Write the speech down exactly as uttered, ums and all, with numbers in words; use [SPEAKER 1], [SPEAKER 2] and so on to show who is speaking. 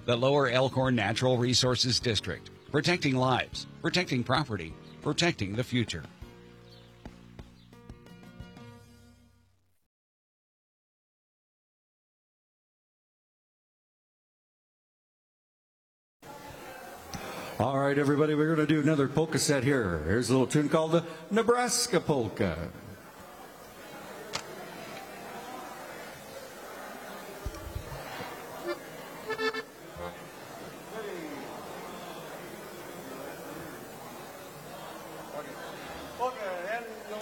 [SPEAKER 1] The Lower Elkhorn Natural Resources District. Protecting lives, protecting property, protecting the future.
[SPEAKER 2] All right, everybody, we're going to do another polka set here. Here's a little tune called the Nebraska Polka.